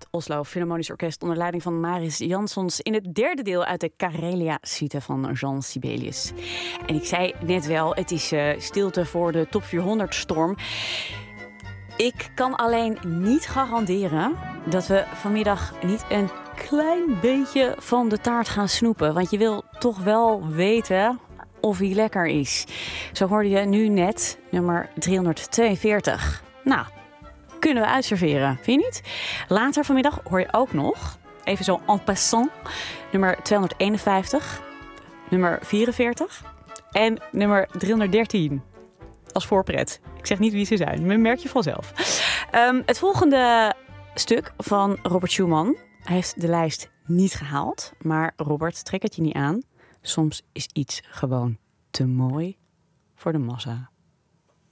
Oslo Philharmonisch Orkest onder leiding van Maris Jansons in het derde deel uit de Karelia-suite van Jean Sibelius. En ik zei net wel, het is stilte voor de top 400-storm. Ik kan alleen niet garanderen dat we vanmiddag niet een klein beetje van de taart gaan snoepen. Want je wil toch wel weten of hij lekker is. Zo hoorde je nu net nummer 342. Nou, kunnen we uitserveren, vind je niet? Later vanmiddag hoor je ook nog, even zo en passant, nummer 251, nummer 44 en nummer 313. Als voorpret. Ik zeg niet wie ze zijn, maar merk je vanzelf. Het volgende stuk van Robert Schumann heeft de lijst niet gehaald. Maar Robert, trek het je niet aan. Soms is iets gewoon te mooi voor de massa.